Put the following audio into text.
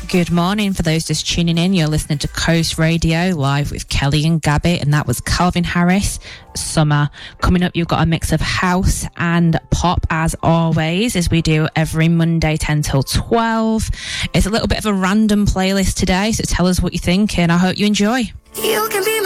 Good morning. For those just tuning in, you're listening to Coast Radio live with Kelly and Gabby, and that was Calvin Harris, Summer. Coming up, you've got a mix of house and pop, as always, as we do every Monday 10 till 12. It's a little bit of a random playlist today, so tell us what you think, and I hope you enjoy. You can be